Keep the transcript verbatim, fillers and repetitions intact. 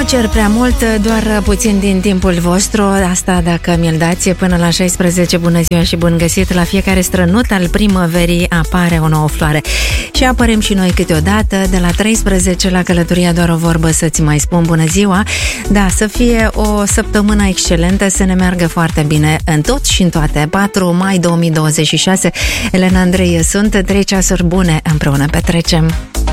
cer prea mult, doar puțin din timpul vostru, asta dacă mi-l dați până la șaisprezece. Bună ziua și bun găsit! La fiecare strănut al primăverii apare o nouă floare și apărem și noi câteodată. De la treisprezece la călătoria doar o vorbă să-ți mai spun bună ziua. Da, să fie o săptămână excelentă, să ne meargă foarte bine în tot și în toate. patru mai două mii douăzeci și șase, Elena Andrei sunt, trei ceasuri bune împreună petrecem.